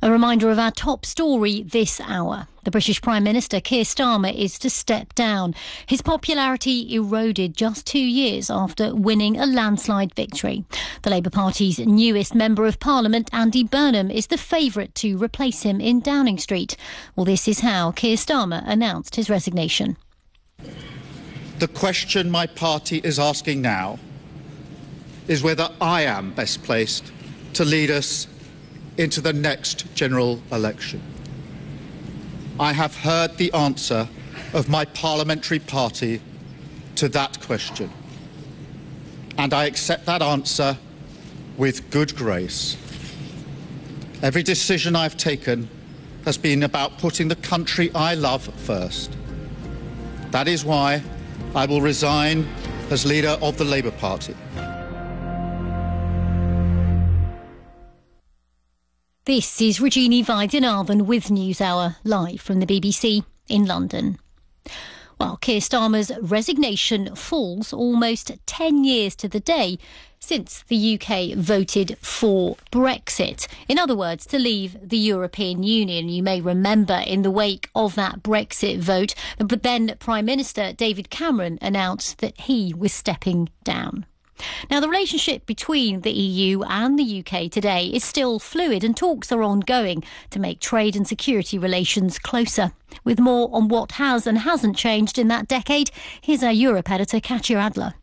A reminder of our top story this hour. The British Prime Minister Keir Starmer is to step down. His popularity eroded just 2 years after winning a landslide victory. The Labour Party's newest Member of Parliament, Andy Burnham, is the favourite to replace him in Downing Street. Well, this is how Keir Starmer announced his resignation. The question my party is asking now is whether I am best placed to lead us into the next general election. I have heard the answer of my parliamentary party to that question, and I accept that answer with good grace. Every decision I've taken has been about putting the country I love first. That is why I will resign as leader of the Labour Party. This is Regina Weidenarven with NewsHour, live from the BBC in London. Well, Keir Starmer's resignation falls almost 10 years to the day since the UK voted for Brexit. In other words, to leave the European Union. You may remember in the wake of that Brexit vote, but then Prime Minister David Cameron announced that he was stepping down. Now, the relationship between the EU and the UK today is still fluid, and talks are ongoing to make trade and security relations closer. With more on what has and hasn't changed in that decade, here's our Europe editor, Katya Adler.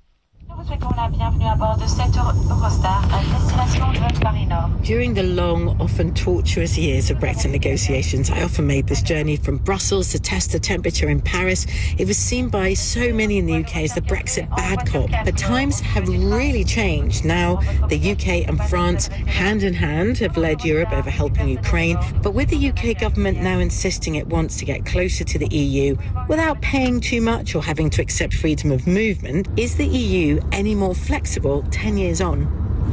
During the long, often tortuous years of Brexit negotiations, I often made this journey from Brussels to test the temperature in Paris. It was seen by so many in the UK as the Brexit bad cop. But times have really changed. Now, the UK and France, hand in hand, have led Europe over helping Ukraine. But with the UK government now insisting it wants to get closer to the EU without paying too much or having to accept freedom of movement, is the EU any more flexible 10 years on?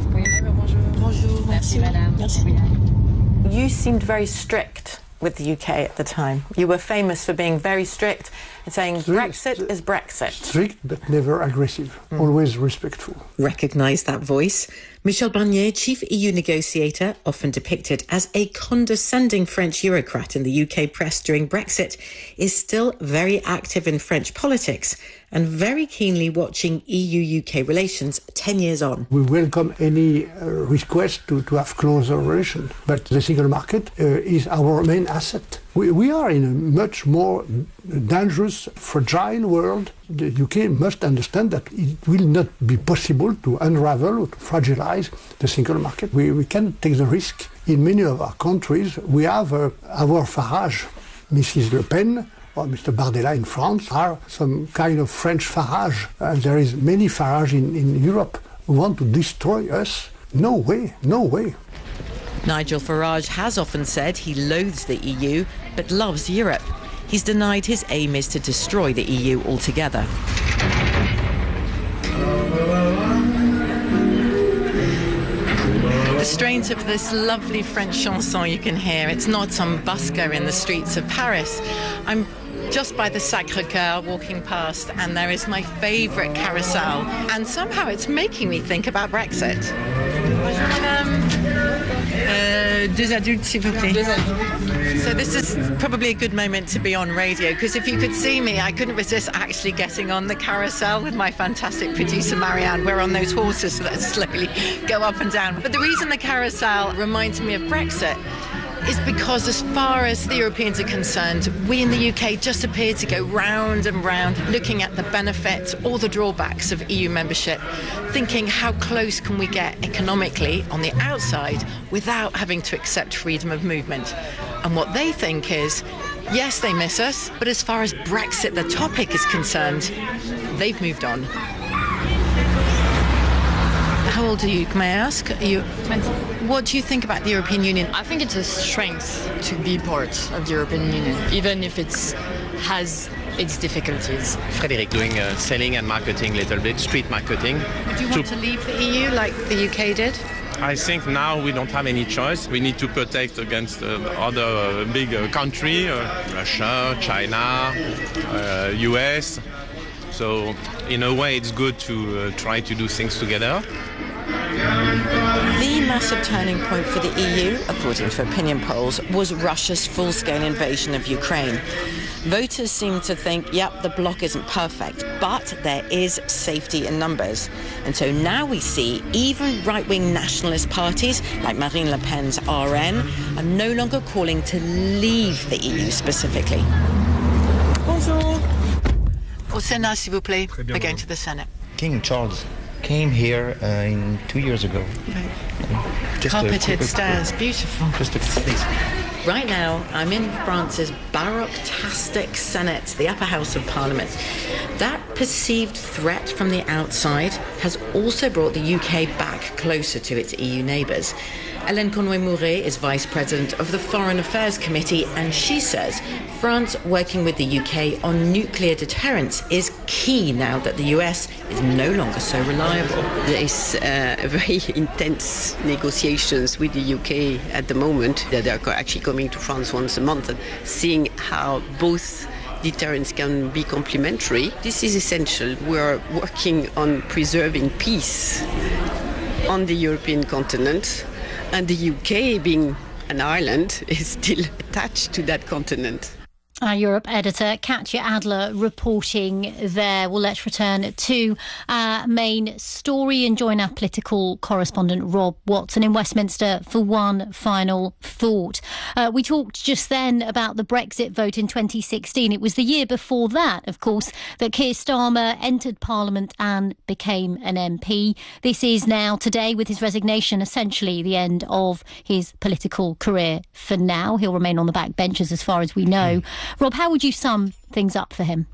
You seemed very strict with the UK at the time. You were famous for being very strict and saying Brexit is Brexit. Strict but never aggressive, always respectful. Recognise that voice. Michel Barnier, chief EU negotiator, often depicted as a condescending French bureaucrat in the UK press during Brexit, is still very active in French politics and very keenly watching EU-UK relations 10 years on. We welcome any request to have closer relations, but the single market is our main asset. We are in a much more dangerous, fragile world. The UK must understand that it will not be possible to unravel or to fragilize the single market. We can take the risk. In many of our countries, we have our Farage, Mrs. Le Pen, or Mr. Bardella in France are some kind of French Farage. And there is many Farage in Europe who want to destroy us. No way, no way. Nigel Farage has often said he loathes the EU but loves Europe. He's denied his aim is to destroy the EU altogether. The strains of this lovely French chanson you can hear. It's not some busker in the streets of Paris. I'm just by the Sacré-Cœur walking past, and there is my favourite carousel, and somehow it's making me think about Brexit. Deux adultes, s'il vous plaît. So this is probably a good moment to be on radio, because if you could see me, I couldn't resist actually getting on the carousel with my fantastic producer Marianne. We're on those horses that slowly go up and down. But the reason the carousel reminds me of Brexit is because as far as the Europeans are concerned, we in the UK just appear to go round and round looking at the benefits or the drawbacks of EU membership, thinking how close can we get economically on the outside without having to accept freedom of movement. And what they think is, yes, they miss us, but as far as Brexit, the topic, is concerned, they've moved on. How old are you, may I ask? Are you 20. What do you think about the European Union? I think it's a strength to be part of the European Union, even if it has its difficulties. Frédéric, doing selling and marketing a little bit, street marketing. Do you want to leave the EU like the UK did? I think now we don't have any choice. We need to protect against other big countries, Russia, China, US. So in a way it's good to try to do things together. The massive turning point for the EU, according to opinion polls, was Russia's full-scale invasion of Ukraine. Voters seem to think, yep, the bloc isn't perfect, but there is safety in numbers. And so now we see even right-wing nationalist parties, like Marine Le Pen's RN, are no longer calling to leave the EU specifically. Bonjour. Au Sénat, s'il vous plaît. We're going to the Senate. King Charles came here 2 years ago. Right. Just carpeted stairs, beautiful. Just a please. Right now, I'm in France's baroque-tastic Senate, the upper house of Parliament. That perceived threat from the outside has also brought the UK back closer to its EU neighbours. Hélène Conway-Mouret is Vice President of the Foreign Affairs Committee, and she says France working with the UK on nuclear deterrence is key now that the US is no longer so reliable. There is very intense negotiations with the UK at the moment. They are actually coming to France once a month and seeing how both deterrence can be complementary. This is essential. We are working on preserving peace on the European continent, and the UK, being an island, is still attached to that continent. Our Europe editor, Katya Adler, reporting there. Well, let's return to our main story and join our political correspondent, Rob Watson, in Westminster for one final thought. We talked just then about the Brexit vote in 2016. It was the year before that, of course, that Keir Starmer entered Parliament and became an MP. This is now, today, with his resignation, essentially the end of his political career for now. He'll remain on the backbenches as far as we know. Rob, how would you sum things up for him?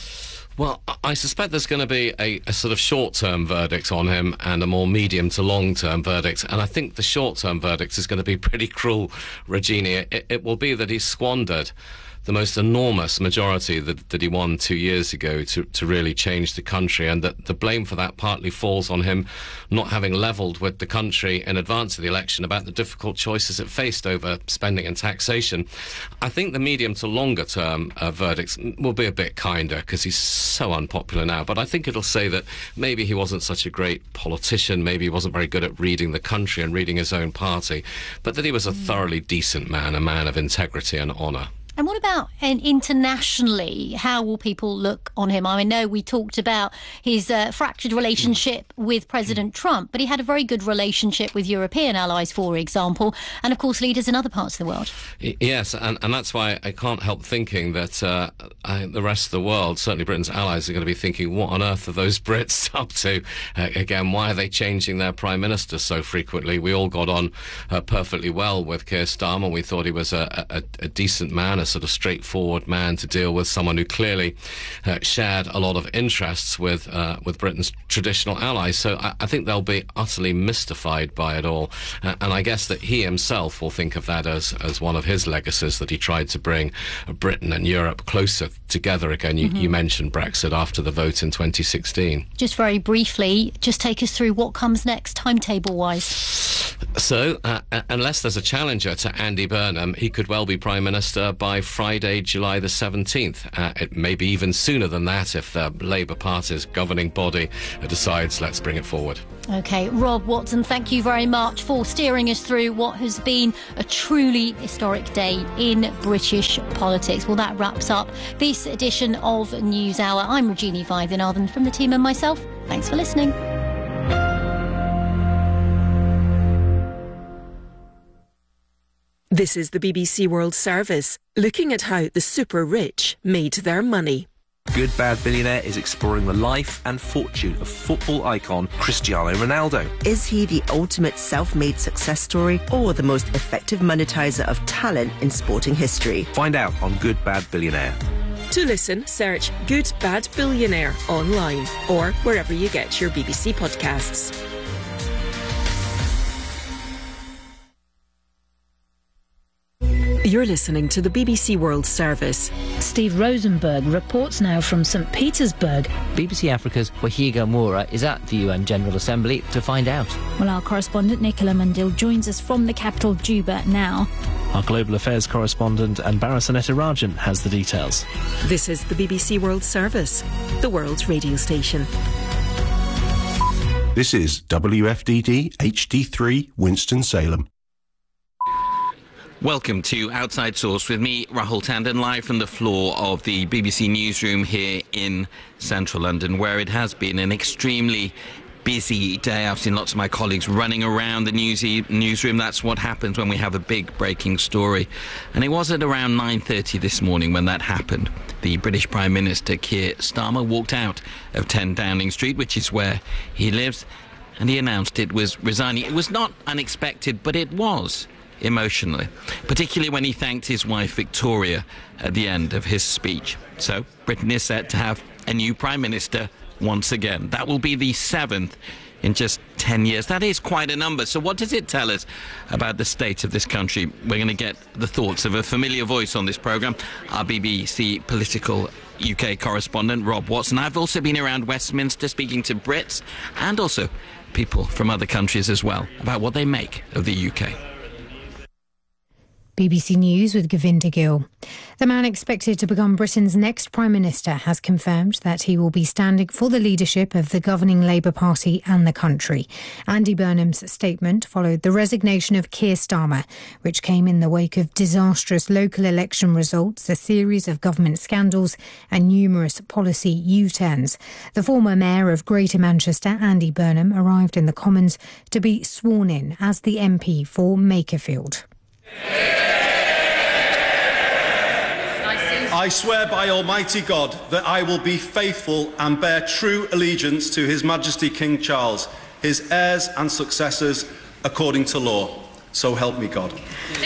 Well, I suspect there's going to be a sort of short-term verdict on him and a more medium to long-term verdict. And I think the short-term verdict is going to be pretty cruel, Regina. It will be that he squandered the most enormous majority that he won 2 years ago to really change the country, and that the blame for that partly falls on him not having levelled with the country in advance of the election about the difficult choices it faced over spending and taxation. I think the medium to longer term verdicts will be a bit kinder because he's so unpopular now, but I think it'll say that maybe he wasn't such a great politician, maybe he wasn't very good at reading the country and reading his own party, but that he was a thoroughly decent man, a man of integrity and honour. And what about internationally? How will people look on him? I know we talked about his fractured relationship with President Trump, but he had a very good relationship with European allies, for example, and of course leaders in other parts of the world. Yes, and that's why I can't help thinking that the rest of the world, certainly Britain's allies, are going to be thinking, what on earth are those Brits up to? Again, why are they changing their Prime Minister so frequently? We all got on perfectly well with Keir Starmer. We thought he was a decent man, a sort of straightforward man to deal with, someone who clearly shared a lot of interests with Britain's traditional allies. So I think they'll be utterly mystified by it all. And I guess that he himself will think of that as one of his legacies, that he tried to bring Britain and Europe closer together again. You mentioned Brexit after the vote in 2016. Just very briefly, just take us through what comes next, timetable-wise. So, unless there's a challenger to Andy Burnham, he could well be Prime Minister by Friday, July the 17th. It may be even sooner than that if the Labour Party's governing body decides let's bring it forward. OK, Rob Watson, thank you very much for steering us through what has been a truly historic day in British politics. Well, that wraps up this edition of NewsHour. I'm Regina Vaidyanathan from the team and myself. Thanks for listening. This is the BBC World Service, looking at how the super rich made their money. Good Bad Billionaire is exploring the life and fortune of football icon Cristiano Ronaldo. Is he the ultimate self-made success story or the most effective monetizer of talent in sporting history? Find out on Good Bad Billionaire. To listen, search Good Bad Billionaire online or wherever you get your BBC podcasts. You're listening to the BBC World Service. Steve Rosenberg reports now from St. Petersburg. BBC Africa's Wahiga Moura is at the UN General Assembly to find out. Well, our correspondent Nicola Mandil joins us from the capital, Juba, now. Our Global Affairs correspondent Anbara Sanetarajan has the details. This is the BBC World Service, the world's radio station. This is WFDD HD3 Winston-Salem. Welcome to Outside Source with me, Rahul Tandon, live from the floor of the BBC newsroom here in central London, where it has been an extremely busy day. I've seen lots of my colleagues running around the newsroom. That's what happens when we have a big breaking story. And it was at around 9:30 this morning when that happened. The British Prime Minister Keir Starmer walked out of 10 Downing Street, which is where he lives, and he announced it was resigning. It was not unexpected, but it was emotionally, particularly when he thanked his wife Victoria at the end of his speech. So Britain is set to have a new Prime Minister once again. That will be the 7th in just 10 years. That is quite a number. So what does it tell us about the state of this country? We're going to get the thoughts of a familiar voice on this programme, our BBC political UK correspondent Rob Watson. I've also been around Westminster speaking to Brits and also people from other countries as well about what they make of the UK. BBC News with Govinda Gill. The man expected to become Britain's next Prime Minister has confirmed that he will be standing for the leadership of the governing Labour Party and the country. Andy Burnham's statement followed the resignation of Keir Starmer, which came in the wake of disastrous local election results, a series of government scandals and numerous policy U-turns. The former Mayor of Greater Manchester, Andy Burnham, arrived in the Commons to be sworn in as the MP for Makerfield. I swear by Almighty God that I will be faithful and bear true allegiance to His Majesty King Charles, his heirs and successors, according to law. So help me God.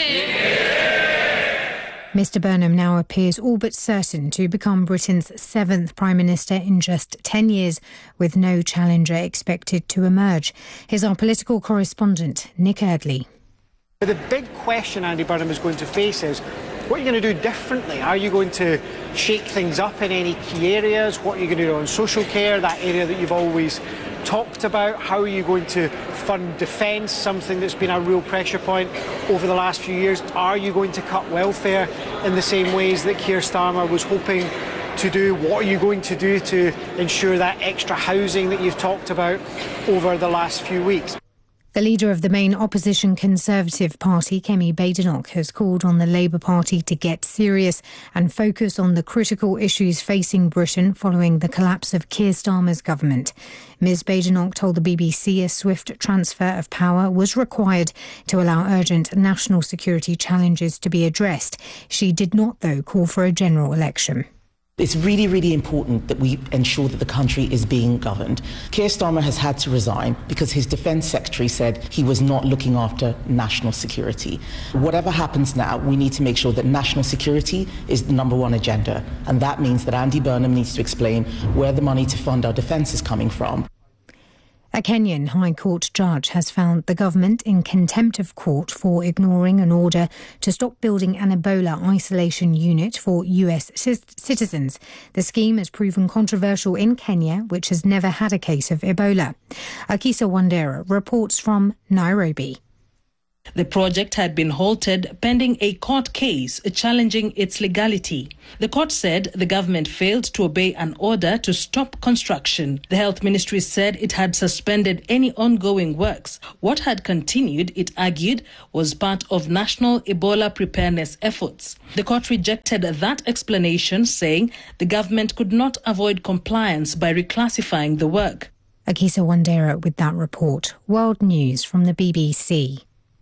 Mr Burnham now appears all but certain to become Britain's 7th Prime Minister in just 10 years, with no challenger expected to emerge. Here's our political correspondent, Nick Eardley. The big question Andy Burnham is going to face is, what are you going to do differently? Are you going to shake things up in any key areas? What are you going to do on social care, that area that you've always talked about? How are you going to fund defence, something that's been a real pressure point over the last few years? Are you going to cut welfare in the same ways that Keir Starmer was hoping to do? What are you going to do to ensure that extra housing that you've talked about over the last few weeks? The leader of the main opposition Conservative Party, Kemi Badenoch, has called on the Labour Party to get serious and focus on the critical issues facing Britain following the collapse of Keir Starmer's government. Ms Badenoch told the BBC a swift transfer of power was required to allow urgent national security challenges to be addressed. She did not, though, call for a general election. It's really, really important that we ensure that the country is being governed. Keir Starmer has had to resign because his Defence Secretary said he was not looking after national security. Whatever happens now, we need to make sure that national security is the number one agenda. And that means that Andy Burnham needs to explain where the money to fund our defence is coming from. A Kenyan High Court judge has found the government in contempt of court for ignoring an order to stop building an Ebola isolation unit for US citizens. The scheme has proven controversial in Kenya, which has never had a case of Ebola. Akisa Wandera reports from Nairobi. The project had been halted pending a court case challenging its legality. The court said the government failed to obey an order to stop construction. The health ministry said it had suspended any ongoing works. What had continued, it argued, was part of national Ebola preparedness efforts. The court rejected that explanation, saying the government could not avoid compliance by reclassifying the work. Akisa Wandera with that report. World News from the BBC.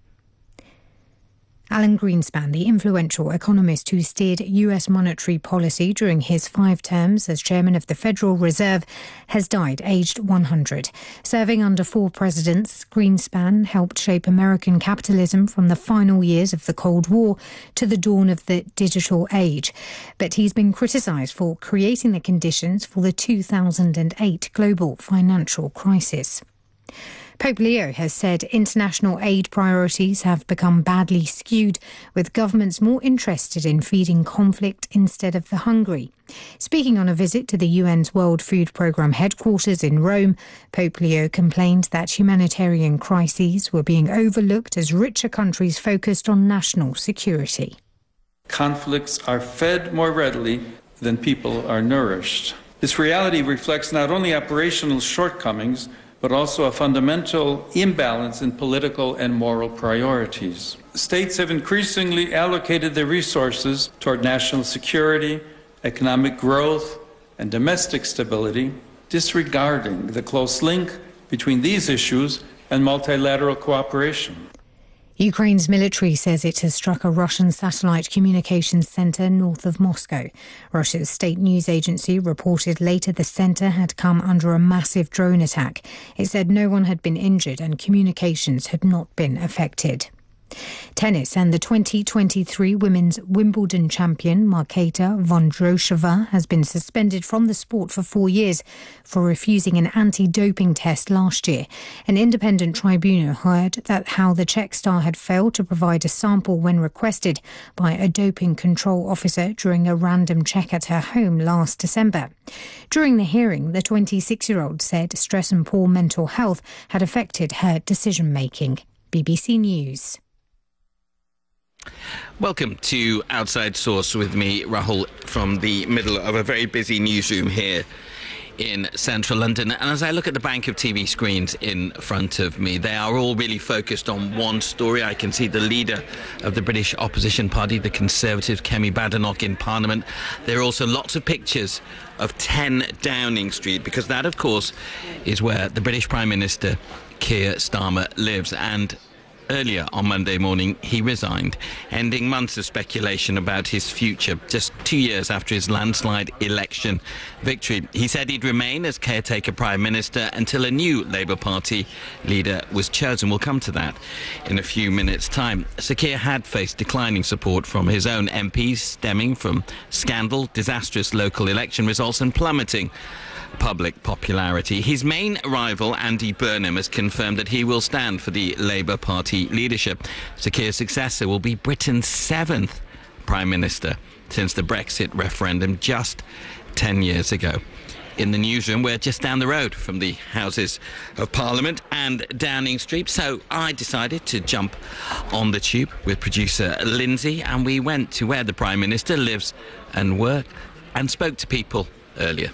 Alan Greenspan, the influential economist who steered US monetary policy during his 5 terms as chairman of the Federal Reserve, has died aged 100. Serving under 4 presidents, Greenspan helped shape American capitalism from the final years of the Cold War to the dawn of the digital age. But he's been criticised for creating the conditions for the 2008 global financial crisis. Pope Leo has said international aid priorities have become badly skewed, with governments more interested in feeding conflict instead of the hungry. Speaking on a visit to the UN's World Food Programme headquarters in Rome, Pope Leo complained that humanitarian crises were being overlooked as richer countries focused on national security. Conflicts are fed more readily than people are nourished. This reality reflects not only operational shortcomings, but also a fundamental imbalance in political and moral priorities. States have increasingly allocated their resources toward national security, economic growth, and domestic stability, disregarding the close link between these issues and multilateral cooperation. Ukraine's military says it has struck a Russian satellite communications centre north of Moscow. Russia's state news agency reported later the centre had come under a massive drone attack. It said no one had been injured and communications had not been affected. Tennis, and the 2023 Women's Wimbledon champion Marketa Vondrousova has been suspended from the sport for 4 years for refusing an anti-doping test last year. An independent tribunal heard that how the Czech star had failed to provide a sample when requested by a doping control officer during a random check at her home last December. During the hearing, the 26-year-old said stress and poor mental health had affected her decision-making. BBC News. Welcome to Outside Source with me, Rahul, from the middle of a very busy newsroom here in central London. And as I look at the bank of TV screens in front of me, they are all really focused on one story. I can see the leader of the British opposition party, the Conservatives, Kemi Badenoch, in Parliament. There are also lots of pictures of 10 Downing Street, because that, of course, is where the British Prime Minister, Keir Starmer, lives. And earlier on Monday morning, he resigned, ending months of speculation about his future, just 2 years after his landslide election victory. He said he'd remain as caretaker Prime Minister until a new Labour Party leader was chosen. We'll come to that in a few minutes' time. Sir Keir had faced declining support from his own MPs, stemming from scandal, disastrous local election results and plummeting public popularity. His main rival, Andy Burnham, has confirmed that he will stand for the Labour Party leadership. Sir Keir's successor will be Britain's 7th Prime Minister since the Brexit referendum just 10 years ago. In the newsroom, we're just down the road from the Houses of Parliament and Downing Street, so I decided to jump on the tube with producer Lindsay, and we went to where the Prime Minister lives and works and spoke to people earlier.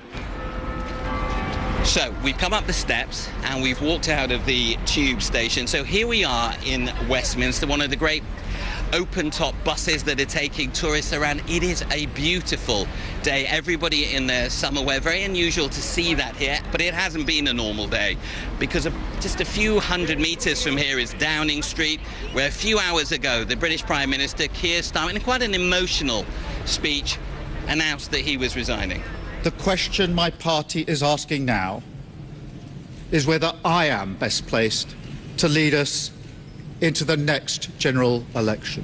So we've come up the steps and we've walked out of the tube station. So here we are in Westminster, one of the great open-top buses that are taking tourists around. It is a beautiful day. Everybody in their summer wear. Very unusual to see that here, but it hasn't been a normal day, because just a few hundred metres from here is Downing Street, where a few hours ago the British Prime Minister, Keir Starmer, in quite an emotional speech, announced that he was resigning. The question my party is asking now is whether I am best placed to lead us into the next general election.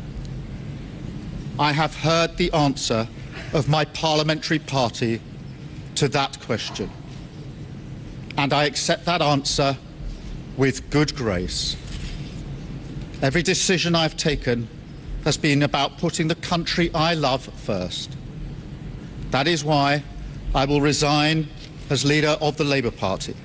I have heard the answer of my parliamentary party to that question, and I accept that answer with good grace. Every decision I've taken has been about putting the country I love first. That is why I will resign as leader of the Labour Party.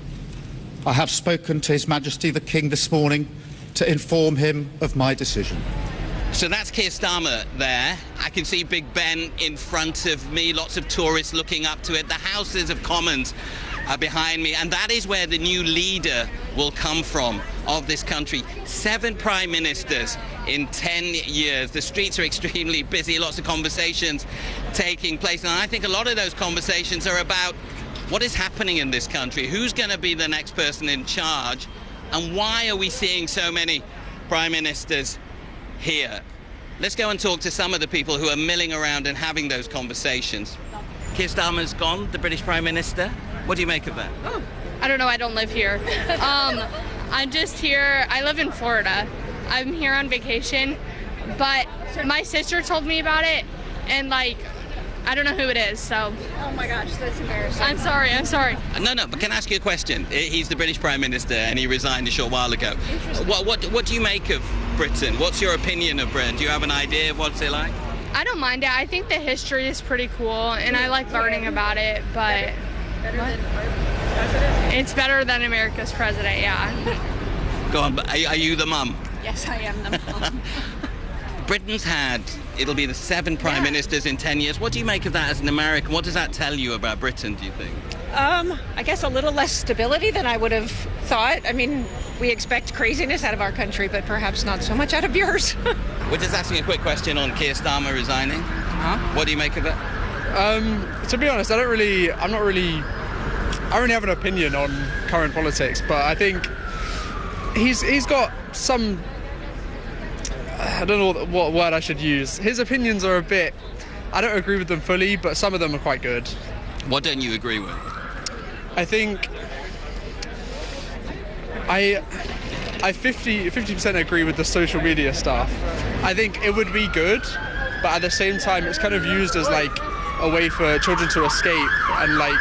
I have spoken to His Majesty the King this morning to inform him of my decision. So that's Keir Starmer there. I can see Big Ben in front of me, lots of tourists looking up to it. The Houses of Commons are behind me, and that is where the new leader will come from of this country. 7 prime ministers in 10 years. The streets are extremely busy, lots of conversations taking place, and I think a lot of those conversations are about what is happening in this country, who's going to be the next person in charge, and why are we seeing so many prime ministers here. Let's go and talk to some of the people who are milling around and having those conversations. Keir Starmer's gone, the British Prime Minister. What do you make of that? Oh, I don't know, I don't live here. I'm just here, I live in Florida. I'm here on vacation, but my sister told me about it, and like, I don't know who it is, so. Oh my gosh, that's embarrassing. I'm sorry. No, but can I ask you a question? He's the British Prime Minister and he resigned a short while ago. What do you make of Britain? What's your opinion of Britain? Do you have an idea of what's it like? I don't mind it. I think the history is pretty cool, and I like learning about it, but better than our president? It's better than America's president, yeah. Go on, but are you the mum? Yes, I am the mum. Britain's had, it'll be the 7 prime ministers in 10 years. What do you make of that as an American? What does that tell you about Britain, do you think? I guess a little less stability than I would have thought. I mean, we expect craziness out of our country, but perhaps not so much out of yours. We're just asking a quick question on Keir Starmer resigning. What do you make of it? To be honest, I don't really have an opinion on current politics, but I think he's got some, I don't know what word I should use. His opinions are a bit, I don't agree with them fully, but some of them are quite good. What don't you agree with? I think I 50% agree with the social media stuff. I think it would be good, but at the same time it's kind of used as like a way for children to escape and like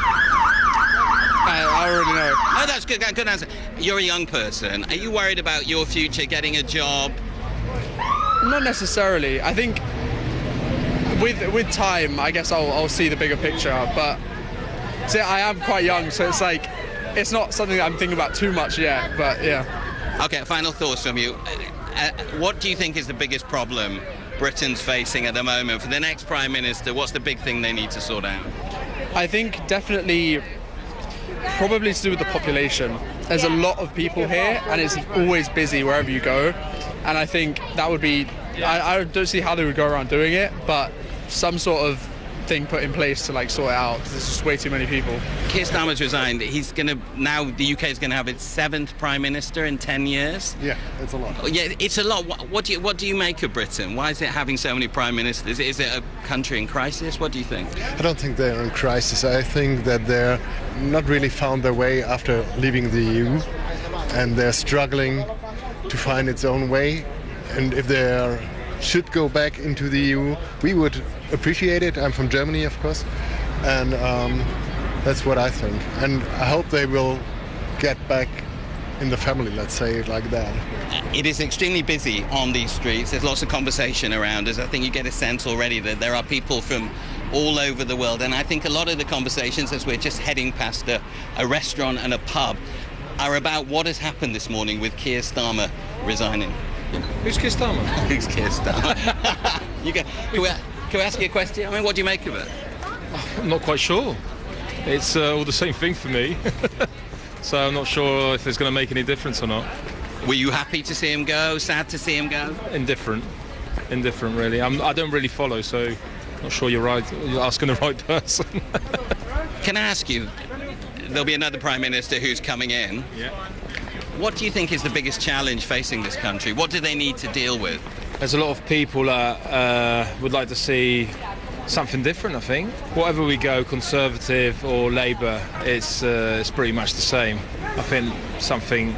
I don't really know. Oh, that's good. Good answer. You're a young person. Are you worried about your future, getting a job? Not necessarily. I think with time, I guess I'll see the bigger picture. But see, I am quite young, so it's like it's not something that I'm thinking about too much yet. But yeah. Okay. Final thoughts from you. What do you think is the biggest problem Britain's facing at the moment? For the next Prime Minister, what's the big thing they need to sort out? I think definitely probably to do with the population. There's a lot of people here and it's always busy wherever you go, and I think that would be, I don't see how they would go around doing it, but some sort of thing put in place to like sort it out, because there's just way too many people. Keir Starmer's resigned. He's going to, now the UK is going to have its 7th Prime Minister in 10 years. Yeah, it's a lot. Yeah, it's a lot. What do you make of Britain? Why is it having so many Prime Ministers? Is it a country in crisis? What do you think? I don't think they're in crisis. I think that they're not really found their way after leaving the EU, and they're struggling to find its own way. And if they should go back into the EU, we would appreciate it. I'm from Germany, of course, and that's what I think. And I hope they will get back in the family, let's say it like that. It is extremely busy on these streets. There's lots of conversation around us. I think you get a sense already that there are people from all over the world, and I think a lot of the conversations as we're just heading past a restaurant and a pub are about what has happened this morning with Keir Starmer resigning. Who's Keir Starmer? Who's Keir Starmer? Can we ask you a question? I mean, what do you make of it? I'm not quite sure. It's all the same thing for me. So I'm not sure if it's going to make any difference or not. Were you happy to see him go? Sad to see him go? Indifferent really. I don't really follow, so not sure you're right. You're asking the right person. Can I ask you, there'll be another Prime Minister who's coming in. Yeah. What do you think is the biggest challenge facing this country? What do they need to deal with? There's a lot of people that would like to see something different, I think. Whatever we go, Conservative or Labour, it's pretty much the same. I think something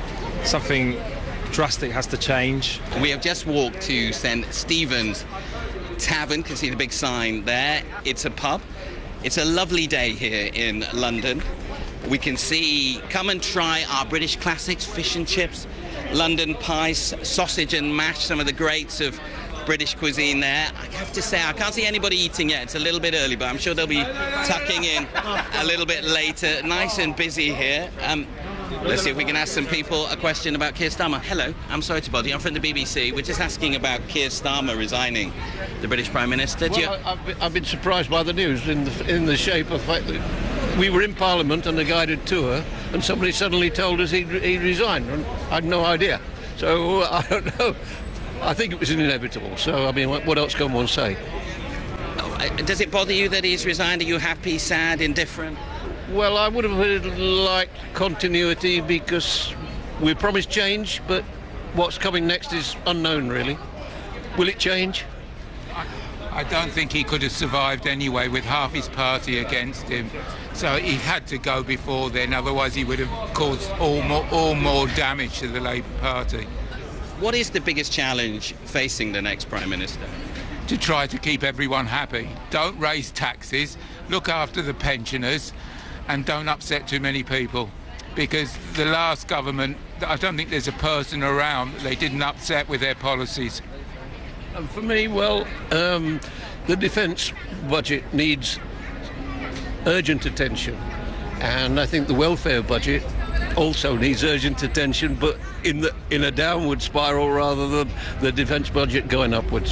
drastic has to change. We have just walked to St Stephen's Tavern. You can see the big sign there. It's a pub. It's a lovely day here in London. We can see, come and try our British classics, fish and chips, London pies, sausage and mash, some of the greats of British cuisine there. I have to say, I can't see anybody eating yet. It's a little bit early, but I'm sure they'll be tucking in a little bit later. Nice and busy here. Let's see if we can ask some people a question about Keir Starmer. Hello, I'm sorry to bother you. I'm from the BBC. We're just asking about Keir Starmer resigning the British Prime Minister. I've been surprised by the news in the shape of fact that we were in Parliament on a guided tour and somebody suddenly told us he resigned. And I had no idea. So I don't know. I think it was inevitable. So, I mean, what else can one say? Does it bother you that he's resigned? Are you happy, sad, indifferent? Well, I would have liked continuity because we promised change, but what's coming next is unknown, really. Will it change? I don't think he could have survived anyway with half his party against him. So he had to go before then, otherwise he would have caused all more damage to the Labour Party. What is the biggest challenge facing the next Prime Minister? To try to keep everyone happy. Don't raise taxes, look after the pensioners, and don't upset too many people. Because the last government, I don't think there's a person around that they didn't upset with their policies. And for me, well, the defence budget needs urgent attention. And I think the welfare budget also needs urgent attention, but in a downward spiral rather than the defence budget going upwards.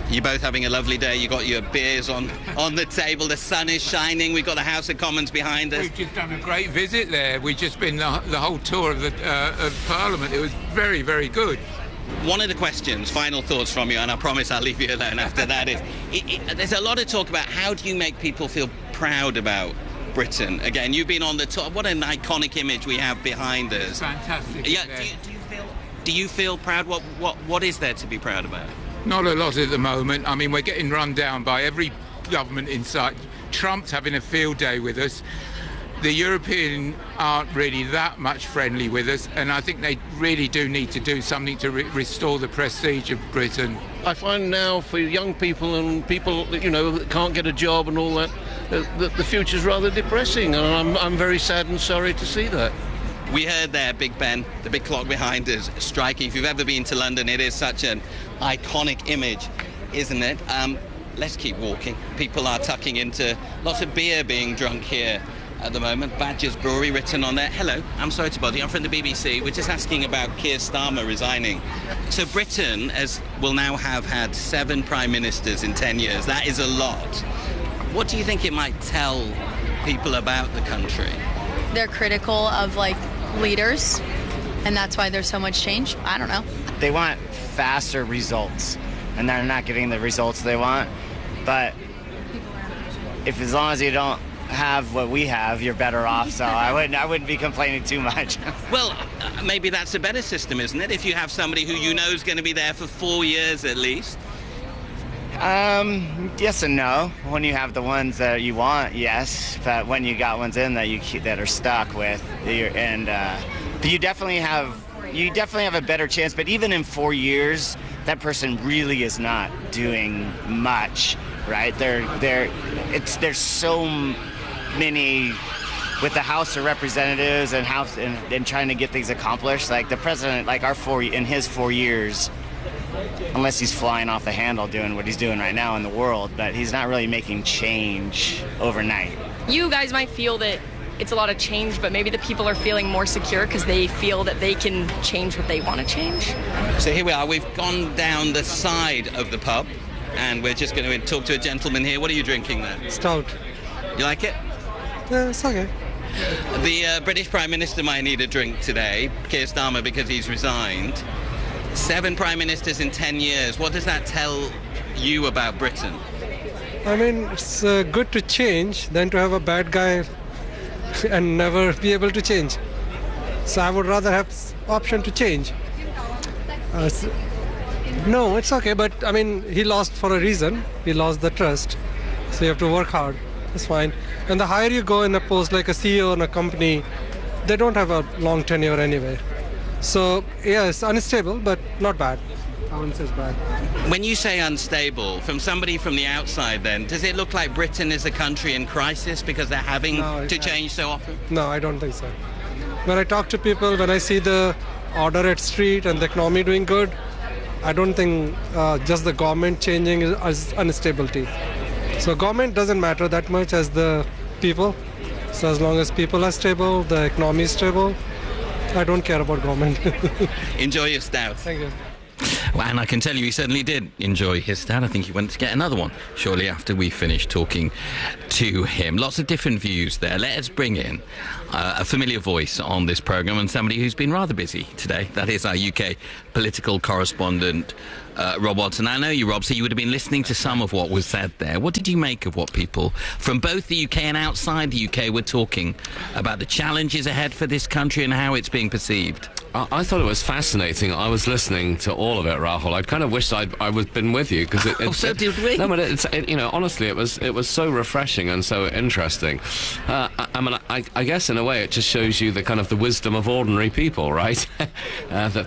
You're both having a lovely day. You got your beers on the table. The sun is shining. We've got the House of Commons behind us. We've just done a great visit there. We've just been the whole tour of of Parliament. It was very, very good. One of the questions, final thoughts from you, and I promise I'll leave you alone after that, is there's a lot of talk about how do you make people feel proud about Britain. Again, you've been on the top. What an iconic image we have behind us. Fantastic. Yeah. Do you feel proud? What is there to be proud about? Not a lot at the moment. I mean, we're getting run down by every government in sight. Trump's having a field day with us. The Europeans aren't really that much friendly with us, and I think they really do need to do something to restore the prestige of Britain. I find now for young people and people, you know, that can't get a job and all that, the future's rather depressing, and I'm very sad and sorry to see that. We heard there Big Ben, the big clock behind us, striking. If you've ever been to London, it is such an iconic image, isn't it? Let's keep walking. People are tucking into lots of beer being drunk here at the moment. Badger's Brewery written on there. Hello, I'm sorry to bother you. I'm from the BBC. We're just asking about Keir Starmer resigning. So Britain will now have had 7 prime ministers in 10 years. That is a lot. What do you think it might tell people about the country? They're critical of, like, leaders, and that's why there's so much change. I don't know. They want faster results, and they're not getting the results they want. But as long as you don't have what we have, you're better off. So I wouldn't be complaining too much. Well, maybe that's a better system, isn't it? If you have somebody who you know is going to be there for 4 years at least. Yes and no. When you have the ones that you want, yes. But when you got ones in that are stuck with, but you definitely have a better chance. But even in 4 years, that person really is not doing much, right? There's so many with the House of Representatives and trying to get things accomplished. Like the president, like in his 4 years. Unless he's flying off the handle doing what he's doing right now in the world, but he's not really making change overnight. You guys might feel that it's a lot of change, but maybe the people are feeling more secure because they feel that they can change what they want to change. So here we are. We've gone down the side of the pub, and we're just going to talk to a gentleman here. What are you drinking there? Stout. You like it? Yeah, it's okay. The British Prime Minister might need a drink today, Keir Starmer, because he's resigned. 7 prime ministers in 10 years. What does that tell you about Britain? I mean, it's good to change than to have a bad guy and never be able to change. So I would rather have option to change. No, it's okay, but I mean, he lost for a reason. He lost the trust. So you have to work hard. It's fine. And the higher you go in a post like a CEO in a company, they don't have a long tenure anyway. So, yeah, it's unstable, but not bad. I wouldn't say it's bad. When you say unstable, from somebody from the outside then, does it look like Britain is a country in crisis because they're having to change so often? No, I don't think so. When I talk to people, when I see the order at street and the economy doing good, I don't think just the government changing is instability. So government doesn't matter that much as the people. So as long as people are stable, the economy is stable, I don't care about government. Enjoy your stout. Thank you. Well, and I can tell you he certainly did enjoy his stout. I think he went to get another one shortly after we finished talking to him. Lots of different views there. Let's bring in a familiar voice on this programme and somebody who's been rather busy today. That is our UK political correspondent, Rob Watson. I know you, Rob, so you would have been listening to some of what was said there. What did you make of what people from both the UK and outside the UK were talking about the challenges ahead for this country and how it's being perceived? I thought it was fascinating. I was listening to all of it, Rahul. I kind of wished I was been with you because so did we. No, but you know, honestly, it was so refreshing and so interesting. I mean, I guess in a way it just shows you the kind of the wisdom of ordinary people, right? that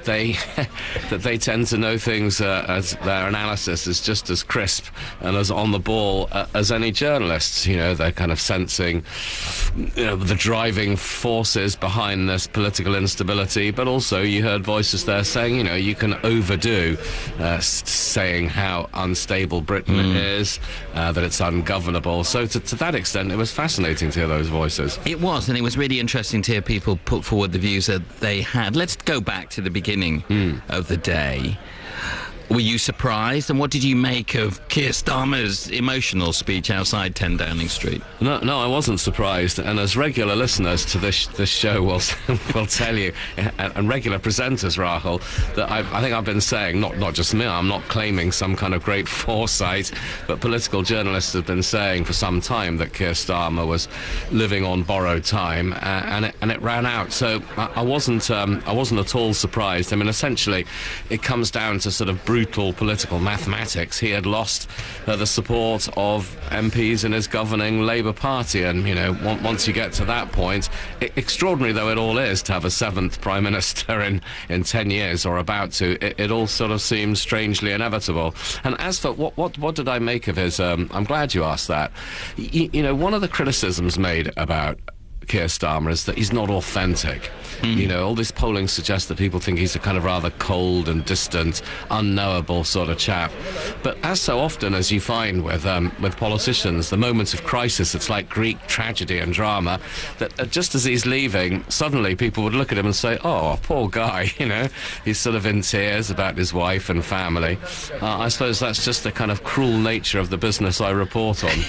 they tend to know things as their analysis is just as crisp and as on the ball as any journalists. You know, they're kind of sensing, you know, the driving forces behind this political instability, but also you heard voices there saying, you know, you can overdo saying how unstable Britain is, that it's ungovernable. So to that extent, it was fascinating to hear those voices. It was, and it was really interesting to hear people put forward the views that they had. Let's go back to the beginning of the day. Were you surprised? And what did you make of Keir Starmer's emotional speech outside 10 Downing Street? No, I wasn't surprised. And as regular listeners to this show will tell you, and regular presenters, Rahul, that I think I've been saying, not just me, I'm not claiming some kind of great foresight, but political journalists have been saying for some time that Keir Starmer was living on borrowed time, and it ran out. So I wasn't at all surprised. I mean, essentially, it comes down to sort of brutal political mathematics. He had lost the support of MPs in his governing Labour Party, and once you get to that point, extraordinary though it all is to have a 7th Prime Minister in 10 years or about to, it all sort of seems strangely inevitable. And as for what did I make of his, I'm glad you asked that. One of the criticisms made about Keir Starmer is that he's not authentic. All this polling suggests that people think he's a kind of rather cold and distant, unknowable sort of chap. But as so often as you find with politicians, the moments of crisis, it's like Greek tragedy and drama, that just as he's leaving, suddenly people would look at him and say, oh, poor guy, he's sort of in tears about his wife and family. I suppose that's just the kind of cruel nature of the business I report on.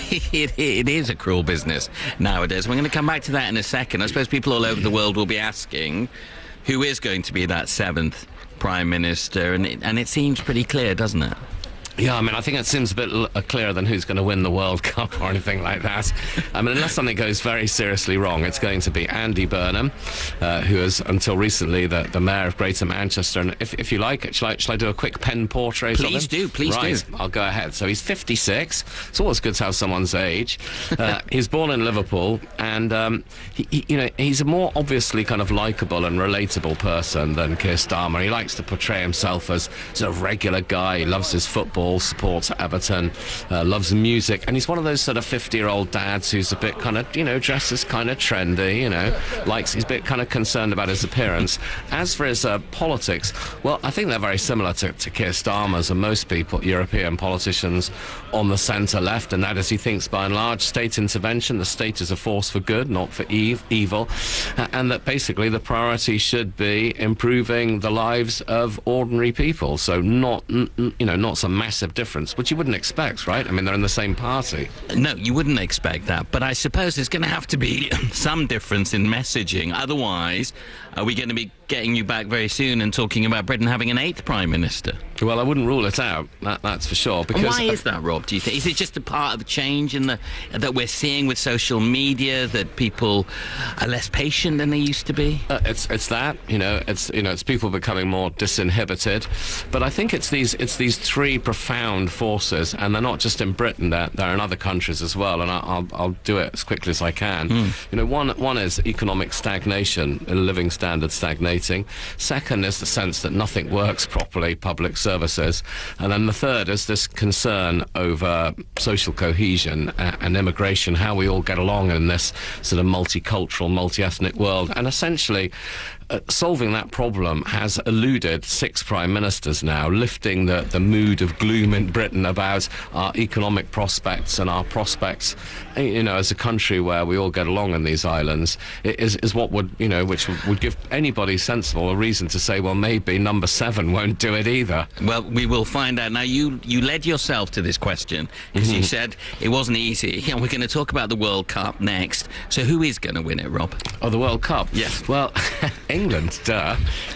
It is a cruel business nowadays. We're going to come back to that in a second. I suppose people all over the world will be asking who is going to be that 7th Prime Minister, and it seems pretty clear, doesn't it? Yeah, I mean, I think it seems a bit clearer than who's going to win the World Cup or anything like that. I mean, unless something goes very seriously wrong, it's going to be Andy Burnham, who is, until recently, the Mayor of Greater Manchester. And if you like, shall I do a quick pen portrait of him? Please do. I'll go ahead. So he's 56. It's always good to have someone's age. He's born in Liverpool, and he's a more obviously kind of likeable and relatable person than Keir Starmer. He likes to portray himself as sort of regular guy. He loves his football, supports Everton, loves music, and he's one of those sort of 50-year-old dads who's a bit kind of, dresses kind of trendy, he's a bit kind of concerned about his appearance. As for his politics, well, I think they're very similar to Keir Starmer's and most people, European politicians on the centre-left, and that is, he thinks by and large state intervention, the state is a force for good, not for evil, and that basically the priority should be improving the lives of ordinary people. So not some massive difference, which you wouldn't expect, right? I mean, they're in the same party. No, you wouldn't expect that, but I suppose there's going to have to be some difference in messaging. Otherwise, are we going to be getting you back very soon and talking about Britain having an 8th Prime Minister? Well, I wouldn't rule it out, that's for sure. Because why is that, Rob, do you think? Is it just a part of the change that we're seeing with social media, that people are less patient than they used to be? It's that, it's people becoming more disinhibited. But I think it's these three profound forces, and they're not just in Britain, they're in other countries as well, and I'll do it as quickly as I can. One is economic stagnation, living standards stagnating. Second is the sense that nothing works properly, public services. And then the third is this concern over social cohesion and immigration, how we all get along in this sort of multicultural, multi-ethnic world. And essentially, solving that problem has eluded 6 prime ministers now, lifting the mood of gloom in Britain about our economic prospects and our prospects, as a country where we all get along in these islands, is what would, which would give anybody sensible a reason to say, well, maybe number 7 won't do it either. Well, we will find out. Now, you led yourself to this question, because you said it wasn't easy, and we're going to talk about the World Cup next. So who is going to win it, Rob? Oh, the World Cup? Yes. Well, England, duh.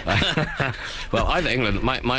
Well, either England.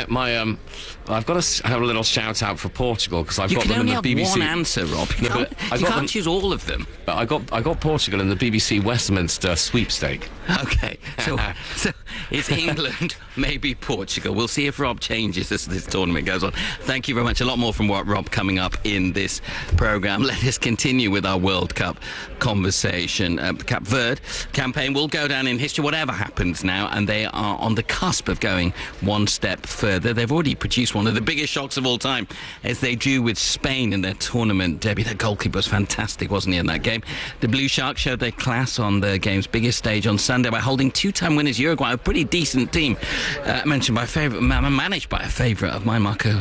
I've got to have a little shout out for Portugal, because I've got them in the BBC. You can only have one answer, Rob. You can't choose all of them. But I got Portugal in the BBC Westminster sweepstake. Okay, so it's England, maybe Portugal. We'll see if Rob changes as this tournament goes on. Thank you very much. A lot more from Rob coming up in this programme. Let us continue with our World Cup conversation. The Cape Verde campaign will go down in history, whatever happens now, and they are on the cusp of going one step further. They've already produced one of the biggest shocks of all time as they drew with Spain in their tournament debut. Their goalkeeper was fantastic, wasn't he, in that game? The Blue Sharks showed their class on the game's biggest stage on Sunday by holding 2-time winners Uruguay, a pretty decent team, managed by a favourite of mine, Mr.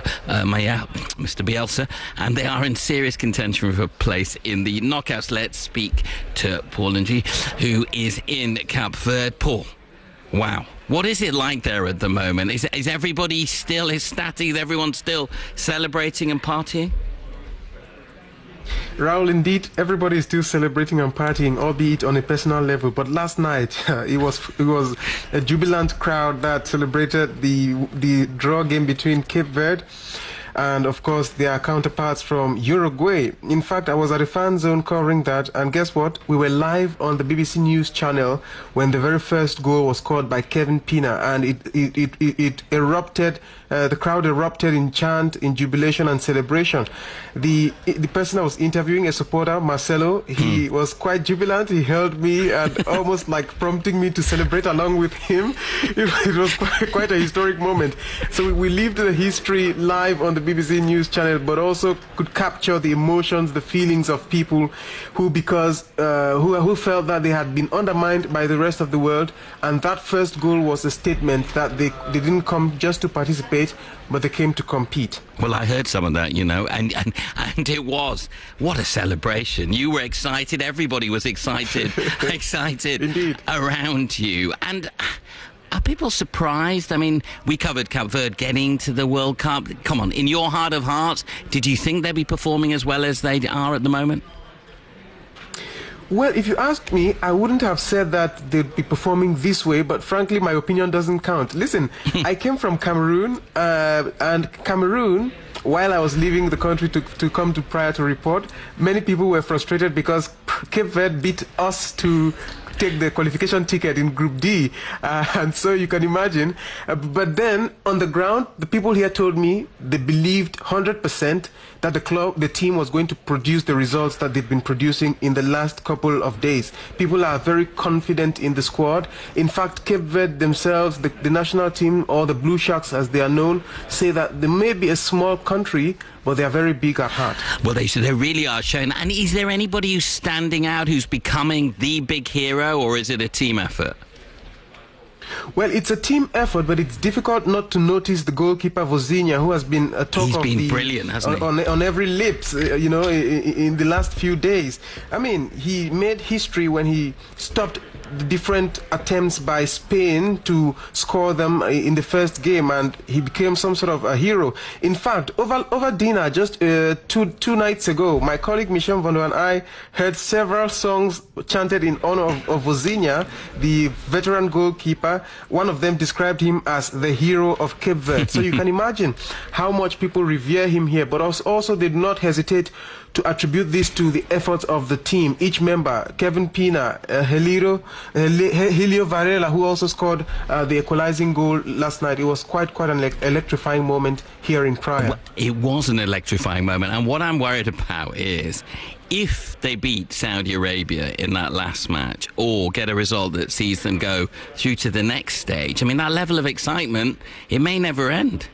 Bielsa, and they are in serious contention for a place in the knockouts. Let's speak to Paul Lindsay, who is in Cape Verde. Paul, Wow. What is it like there at the moment? Is everybody still ecstatic? Is everyone still celebrating and partying? Raul, indeed, everybody is still celebrating and partying, albeit on a personal level. But last night, it was a jubilant crowd that celebrated the draw game between Cape Verde and, of course, their counterparts from Uruguay. In fact, I was at a fan zone covering that, and guess what? We were live on the BBC News channel when the very first goal was scored by Kevin Pina, and it erupted. The crowd erupted in chant, in jubilation and celebration. The person I was interviewing, a supporter, Marcelo, he was quite jubilant. He held me and almost like prompting me to celebrate along with him. It was quite a historic moment. So we lived the history live on the BBC News channel, but also could capture the emotions, the feelings of people who felt that they had been undermined by the rest of the world, and that first goal was a statement that they didn't come just to participate, but they came to compete. Well, I heard some of that, you know, and it was, what a celebration. You were excited, everybody was excited, Indeed. Around you. And are people surprised? I mean, we covered Cape Verde getting to the World Cup. Come on, in your heart of hearts, did you think they'd be performing as well as they are at the moment? Well, if you ask me, I wouldn't have said that they'd be performing this way, but frankly, my opinion doesn't count. Listen, I came from Cameroon, and Cameroon, while I was leaving the country to come to Praia to report, many people were frustrated because Cape Verde beat us to take the qualification ticket in Group D, and so you can imagine. But then, on the ground, the people here told me they believed 100% that the team was going to produce the results that they've been producing in the last couple of days. People are very confident in the squad. In fact, Cape Verde themselves, the national team, or the Blue Sharks as they are known, say that they may be a small country, but they are very big at heart. Well, they really are showing. And is there anybody who's standing out, who's becoming the big hero, or is it a team effort? Well, it's a team effort, but it's difficult not to notice the goalkeeper Vozinha, who has been a talk of the brilliant, hasn't he? On every lips, you know, in the last few days. I mean, he made history when he stopped the different attempts by Spain to score them in the first game, and he became some sort of a hero. In fact, over dinner just two nights ago, my colleague Michel Vondo and I heard several songs chanted in honor of Vozinha, the veteran goalkeeper. One of them described him as the hero of Cape Verde. So you can imagine how much people revere him here, but also they do not hesitate to attribute this to the efforts of the team. Each member, Kevin Pina, Helio Varela, who also scored the equalizing goal last night. It was quite an electrifying moment here in Praia. Well, it was an electrifying moment, and what I'm worried about is if they beat Saudi Arabia in that last match, or get a result that sees them go through to the next stage, I mean, that level of excitement, it may never end.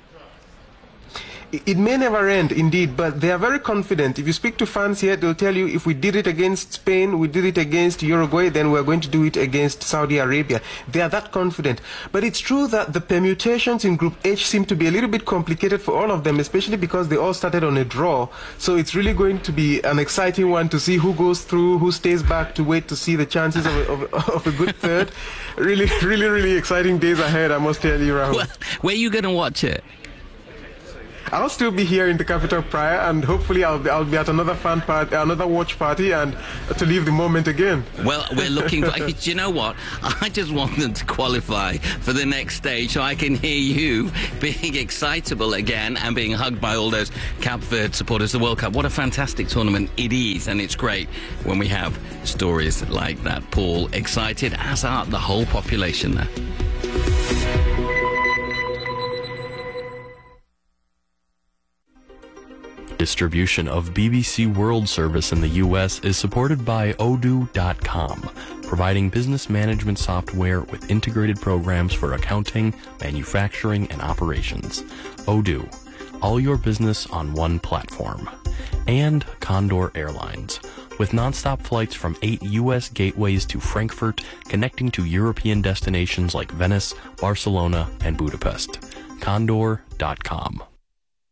It may never end, indeed, but they are very confident. If you speak to fans here, they'll tell you if we did it against Spain, we did it against Uruguay, then we're going to do it against Saudi Arabia. They are that confident. But it's true that the permutations in Group H seem to be a little bit complicated for all of them, especially because they all started on a draw. So it's really going to be an exciting one to see who goes through, who stays back, to wait to see the chances of a good third. Really exciting days ahead, I must tell you, Rahul. Well, where are you going to watch it? I'll still be here in the capital Praia, and hopefully I'll be at another fan party, another watch party, and to live the moment again. Well, we're looking for... Do you know what? I just want them to qualify for the next stage so I can hear you being excitable again and being hugged by all those Cape Verde supporters of the World Cup. What a fantastic tournament it is, and it's great when we have stories like that. Paul, excited, as are the whole population there. Distribution of BBC World Service in the U.S. is supported by Odoo.com, providing business management software with integrated programs for accounting, manufacturing, and operations. Odoo, all your business on one platform. And Condor Airlines, with nonstop flights from 8 U.S. gateways to Frankfurt, connecting to European destinations like Venice, Barcelona, and Budapest. Condor.com.